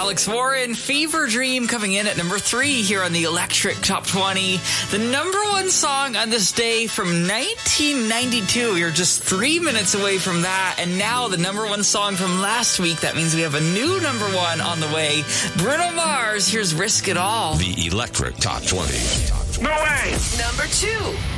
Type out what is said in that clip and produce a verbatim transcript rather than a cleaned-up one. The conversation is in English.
Alex Warren, Fever Dream, coming in at number three here on the Electric Top twenty. The number one song on this day from nineteen ninety-two. You're just three minutes away from that. And now the number one song from last week. That means we have a new number one on the way. Bruno Mars, here's Risk It All. The Electric Top twenty. No way! Number two.